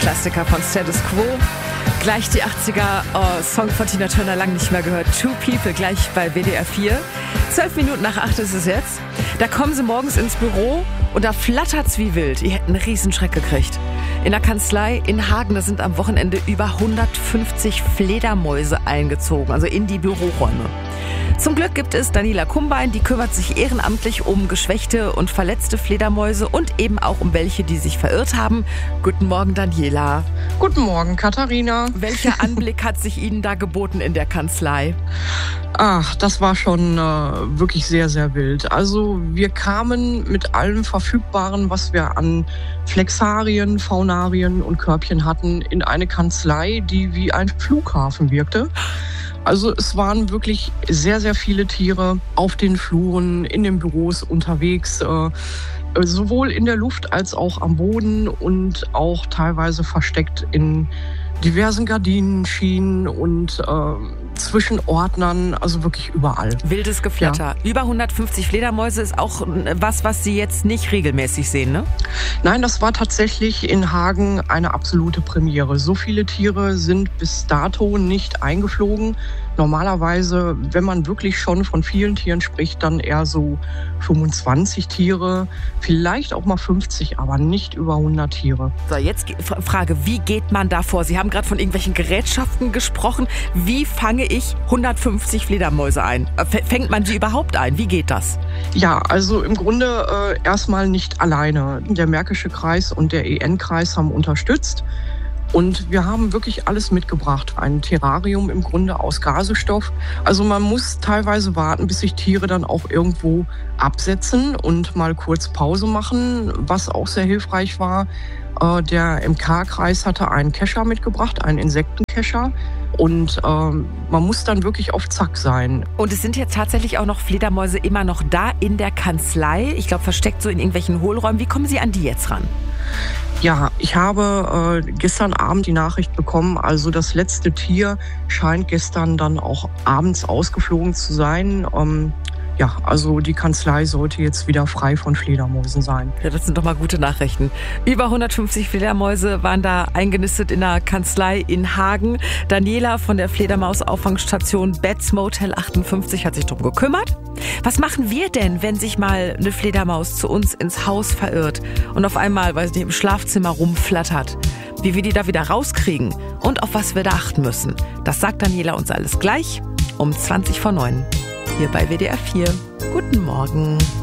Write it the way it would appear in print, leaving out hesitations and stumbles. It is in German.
Klassiker von Status Quo. Gleich die 80er, Song von Tina Turner, lang nicht mehr gehört. Two People, gleich bei WDR 4. 12 Minuten nach 8 ist es jetzt. Da kommen sie morgens ins Büro und da flattert's wie wild. Ihr hättet einen Riesenschreck gekriegt. In der Kanzlei in Hagen, da sind am Wochenende über 150 Fledermäuse eingezogen, also in die Büroräume. Zum Glück gibt es Daniela Kumbein, die kümmert sich ehrenamtlich um geschwächte und verletzte Fledermäuse und eben auch um welche, die sich verirrt haben. Guten Morgen, Daniela. Guten Morgen, Katharina. Welcher Anblick hat sich Ihnen da geboten in der Kanzlei? Ach, das war schon wirklich sehr, sehr wild. Also wir kamen mit allem Verfügbaren, was wir an Flexarien, Faunarien und Körbchen hatten, in eine Kanzlei, die wie ein Flughafen wirkte. Also es waren wirklich sehr, sehr viele Tiere auf den Fluren, in den Büros unterwegs, sowohl in der Luft als auch am Boden und auch teilweise versteckt in diversen Gardinenschienen und zwischen Ordnern, also wirklich überall. Wildes Geflatter. Ja. Über 150 Fledermäuse ist auch was Sie jetzt nicht regelmäßig sehen, ne? Nein, das war tatsächlich in Hagen eine absolute Premiere. So viele Tiere sind bis dato nicht eingeflogen. Normalerweise, wenn man wirklich schon von vielen Tieren spricht, dann eher so 25 Tiere, vielleicht auch mal 50, aber nicht über 100 Tiere. So, jetzt Frage, wie geht man da vor? Sie haben gerade von irgendwelchen Gerätschaften gesprochen. Wie fange ich 150 Fledermäuse ein? Fängt man sie überhaupt ein? Wie geht das? Ja, also im Grunde erstmal nicht alleine. Der Märkische Kreis und der EN-Kreis haben unterstützt. Und wir haben wirklich alles mitgebracht. Ein Terrarium im Grunde aus Gasestoff. Also man muss teilweise warten, bis sich Tiere dann auch irgendwo absetzen und mal kurz Pause machen. Was auch sehr hilfreich war, der MK-Kreis hatte einen Kescher mitgebracht, einen Insektenkescher. Und man muss dann wirklich auf Zack sein. Und es sind jetzt tatsächlich auch noch Fledermäuse immer noch da in der Kanzlei. Ich glaube, versteckt so in irgendwelchen Hohlräumen. Wie kommen Sie an die jetzt ran? Ja, ich habe gestern Abend die Nachricht bekommen, also das letzte Tier scheint gestern dann auch abends ausgeflogen zu sein. Ja, also die Kanzlei sollte jetzt wieder frei von Fledermäusen sein. Ja, das sind doch mal gute Nachrichten. Über 150 Fledermäuse waren da eingenistet in der Kanzlei in Hagen. Daniela von der Fledermaus-Auffangstation Betz Motel 58 hat sich darum gekümmert. Was machen wir denn, wenn sich mal eine Fledermaus zu uns ins Haus verirrt und auf einmal, weiß nicht, im Schlafzimmer rumflattert? Wie wir die da wieder rauskriegen und auf was wir da achten müssen? Das sagt Daniela uns alles gleich um 20 vor 9. Hier bei WDR 4. Guten Morgen.